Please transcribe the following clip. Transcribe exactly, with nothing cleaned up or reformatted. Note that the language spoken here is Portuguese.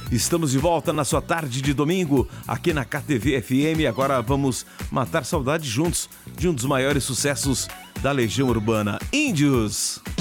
Estamos de volta na sua tarde de domingo, aqui na K T V F M. Agora vamos matar saudade juntos de um dos maiores sucessos da Legião Urbana, Índios.